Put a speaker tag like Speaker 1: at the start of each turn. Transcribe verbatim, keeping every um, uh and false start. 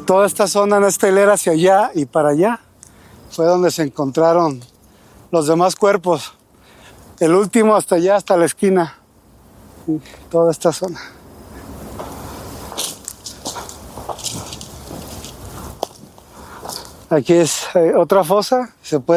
Speaker 1: Toda esta zona, en esta hilera hacia allá y para allá, fue donde se encontraron los demás cuerpos. El último hasta allá, hasta la esquina. Toda esta zona. Aquí es eh, otra fosa. Se puede